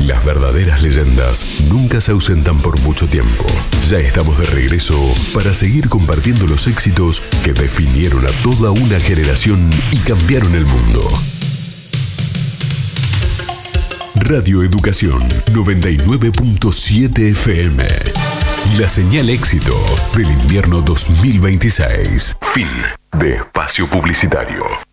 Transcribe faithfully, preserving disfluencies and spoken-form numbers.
Las verdaderas leyendas nunca se ausentan por mucho tiempo. Ya estamos de regreso para seguir compartiendo los éxitos que definieron a toda una generación y cambiaron el mundo. Radio Educación noventa y nueve punto siete F M. La señal éxito del invierno dos mil veintiséis. Fin de espacio publicitario.